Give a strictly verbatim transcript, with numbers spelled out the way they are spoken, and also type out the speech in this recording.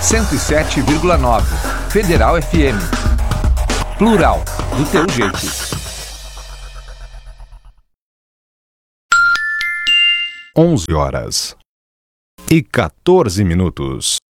cento e sete vírgula nove. Federal F M. Plural, do teu jeito. onze horas e quatorze minutos.